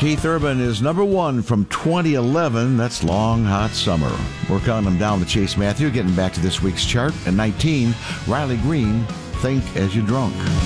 Keith Urban is number one from 2011. That's Long Hot Summer. We're counting them down to Chase Matthew. Getting back to this week's chart. At 19, Riley Green, Think As You Drunk.